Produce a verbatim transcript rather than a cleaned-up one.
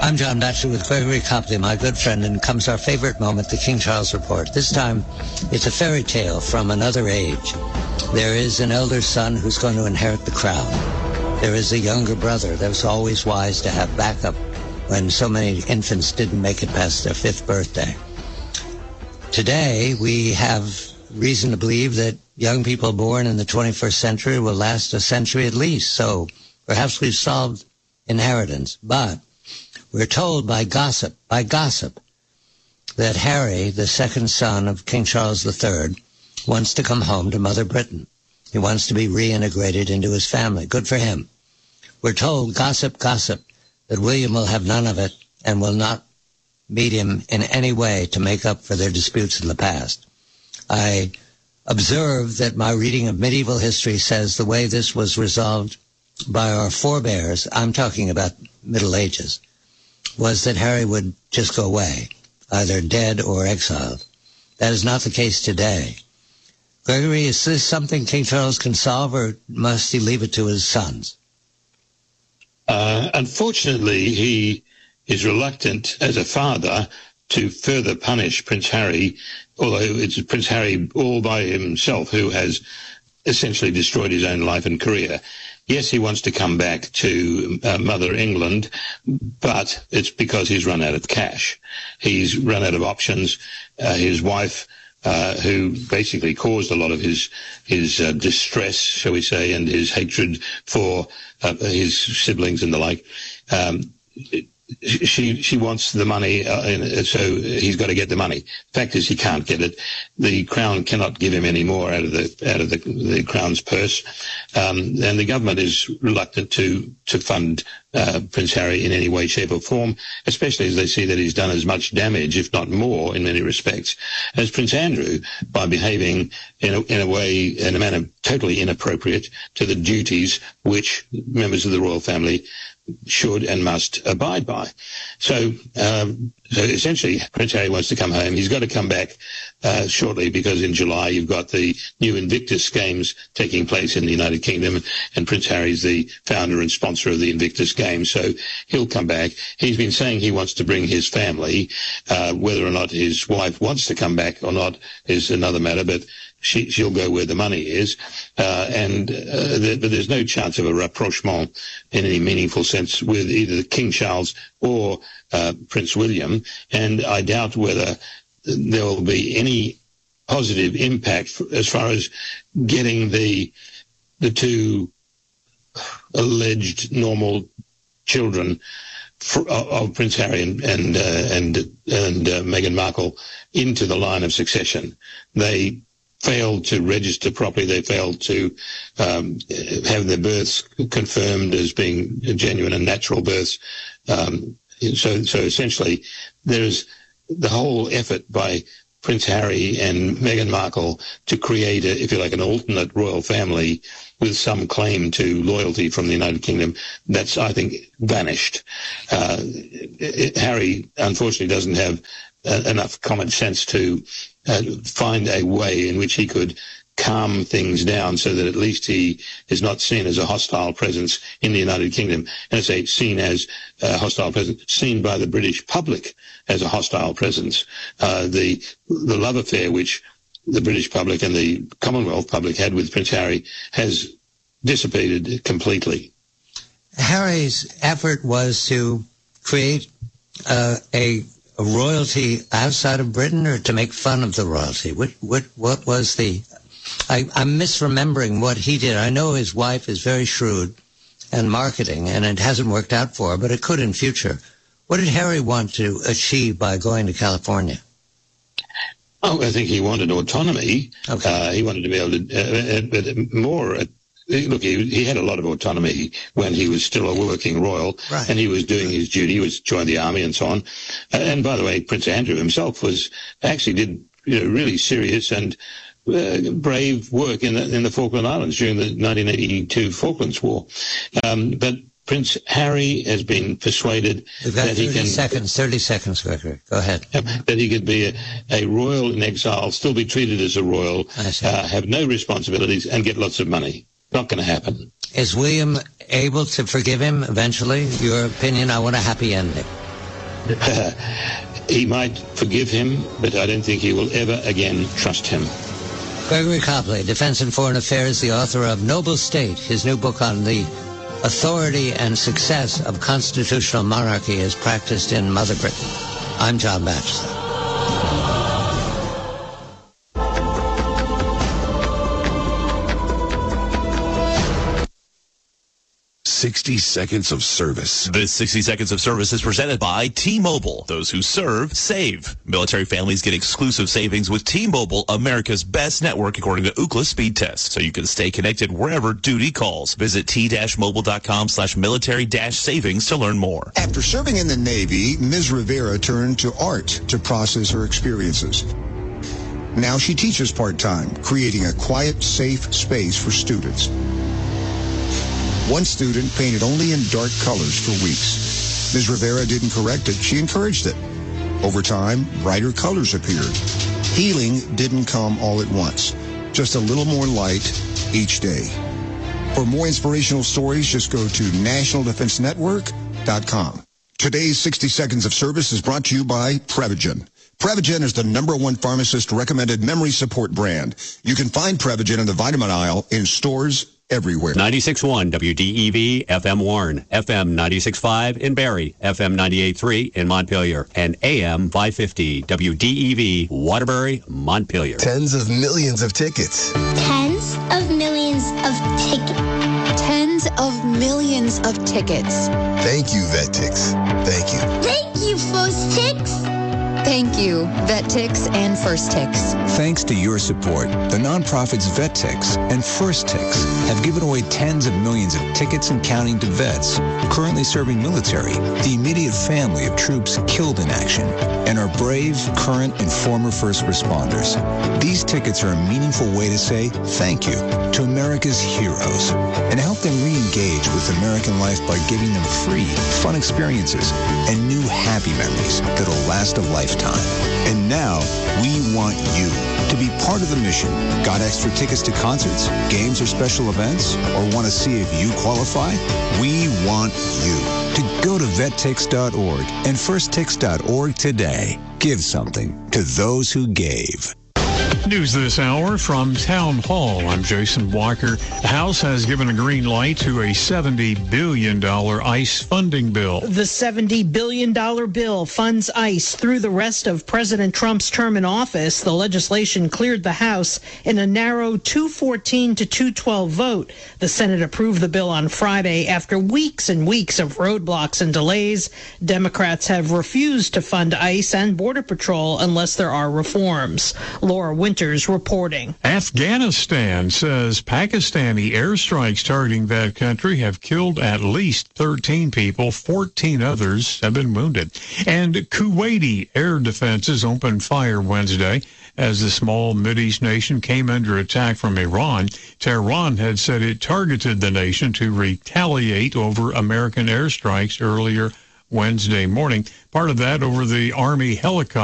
I'm John Batchelor with Gregory Copley, my good friend, and comes our favorite moment, the King Charles Report. This time, it's a fairy tale from another age. There is an elder son who's going to inherit the crown. There is a younger brother that was always wise to have backup when so many infants didn't make it past their fifth birthday. Today, we have reason to believe that young people born in the twenty-first century will last a century at least, so perhaps we've solved inheritance. But we're told by gossip, by gossip, that Harry, the second son of King Charles the Third, wants to come home to Mother Britain. He wants to be reintegrated into his family. Good for him. We're told, gossip, gossip, that William will have none of it and will not meet him in any way to make up for their disputes in the past. I observe that my reading of medieval history says the way this was resolved by our forebears, I'm talking about Middle Ages, was that Harry would just go away, either dead or exiled. That is not the case today. Gregory, is this something King Charles can solve, or must he leave it to his sons? Uh, unfortunately, he is reluctant as a father to further punish Prince Harry, although it's Prince Harry all by himself who has essentially destroyed his own life and career. Yes, he wants to come back to uh, Mother England, but it's because he's run out of cash. He's run out of options. Uh, his wife, uh, who basically caused a lot of his his uh, distress, shall we say, and his hatred for uh, his siblings and the like, um, she she wants the money, uh, and so he's got to get the money. Fact is, he can't get it. The Crown cannot give him any more out of the out of the, the Crown's purse, um, and the government is reluctant to to fund uh, Prince Harry in any way, shape, or form, especially as they see that he's done as much damage, if not more, in many respects, as Prince Andrew by behaving in a, in a way, in a manner totally inappropriate to the duties which members of the royal family should and must abide by. So, um, so essentially, Prince Harry wants to come home. He's got to come back uh, shortly, because in July you've got the new Invictus Games taking place in the United Kingdom, and Prince Harry's the founder and sponsor of the Invictus Games, so he'll come back. He's been saying he wants to bring his family. Uh, whether or not his wife wants to come back or not is another matter, but She, she'll go where the money is, uh, and uh, the, but there's no chance of a rapprochement in any meaningful sense with either King Charles or uh, Prince William, and I doubt whether there will be any positive impact as far as getting the the two alleged normal children for, of Prince Harry and and uh, and, and uh, Meghan Markle into the line of succession. They failed to register properly. They failed to um, have their births confirmed as being genuine and natural births. Um, so, so essentially, there's the whole effort by Prince Harry and Meghan Markle to create, a, if you like, an alternate royal family with some claim to loyalty from the United Kingdom. That's, I think, vanished. Uh, it, Harry, unfortunately, doesn't have uh, enough common sense to Uh, find a way in which he could calm things down so that at least he is not seen as a hostile presence in the United Kingdom. And I say seen as a hostile presence, seen by the British public as a hostile presence. Uh, the the love affair which the British public and the Commonwealth public had with Prince Harry has dissipated completely. Harry's effort was to create uh, a A royalty outside of Britain, or to make fun of the royalty? What what what was the? I, I'm misremembering what he did. I know his wife is very shrewd and marketing, and it hasn't worked out for her, but it could in future. What did Harry want to achieve by going to California? Oh, I think he wanted autonomy. Okay. Uh, he wanted to be able to, uh, but more. Uh, Look, he, he had a lot of autonomy when he was still a working royal, right, and he was doing his duty. He was joined the army and so on. And by the way, Prince Andrew himself was actually did you know, really serious and uh, brave work in the, in the Falkland Islands during the nineteen eighty-two Falklands War. Um, but Prince Harry has been persuaded that he can... seconds, thirty seconds, Gregory. Go ahead. That he could be a, a royal in exile, still be treated as a royal, uh, have no responsibilities, and get lots of money. Not going to happen. Is William able to forgive him eventually? Your opinion? I want a happy ending. uh, he might forgive him, but I don't think he will ever again trust him. Gregory Copley, Defense and Foreign Affairs, the author of Noble State, his new book on the authority and success of constitutional monarchy as practiced in Mother Britain. I'm John Batchelor. sixty seconds of service. This sixty seconds of service is presented by T-Mobile. Those who serve, save. Military families get exclusive savings with T-Mobile, America's best network according to Ookla speed test, so you can stay connected wherever duty calls. Visit t-mobile.com slash military dash savings to learn more. After serving in the Navy, Miz Rivera turned to art to process her experiences. Now she teaches part-time, creating a quiet, safe space for students. One student painted only in dark colors for weeks. Miz Rivera didn't correct it, she encouraged it. Over time, brighter colors appeared. Healing didn't come all at once, just a little more light each day. For more inspirational stories, just go to national defense network dot com. Today's sixty seconds of service is brought to you by Prevagen. Prevagen is the number one pharmacist-recommended memory support brand. You can find Prevagen in the vitamin aisle in stores everywhere. ninety-six point one W D E V, F M Warren, F M ninety-six point five in Barrie, F M ninety-eight point three in Montpelier, and A M five fifty W D E V, Waterbury, Montpelier. Tens of millions of tickets. Tens of millions of tickets. Tens of millions of tickets. Thank you, VetTix. Thank you. Thank you, First Tix. Thank you, VetTix and First Tix. Thanks to your support, the nonprofits VetTix and First Tix have given away tens of millions of tickets and counting to vets currently serving military, the immediate family of troops killed in action, and our brave, current, and former first responders. These tickets are a meaningful way to say thank you to America's heroes and help them re-engage with American life by giving them free, fun experiences and new happy memories that'll last a lifetime. And now, we want you to be part of the mission. Got extra tickets to concerts, games, or special events? Or want to see if you qualify? We want you to go to vet tix dot org and first tix dot org today. Give something to those who gave. News this hour from Town Hall. I'm Jason Walker. The House has given a green light to a seventy billion dollars ICE funding bill. The seventy billion dollars bill funds ICE through the rest of President Trump's term in office. The legislation cleared the House in a narrow two fourteen to two twelve vote. The Senate approved the bill on Friday after weeks and weeks of roadblocks and delays. Democrats have refused to fund ICE and Border Patrol unless there are reforms. Laura Winters reporting. Afghanistan says Pakistani airstrikes targeting that country have killed at least thirteen people. fourteen others have been wounded. And Kuwaiti air defenses opened fire Wednesday as the small Mideast nation came under attack from Iran. Tehran had said it targeted the nation to retaliate over American airstrikes earlier Wednesday morning. Part of that over the Army helicopter.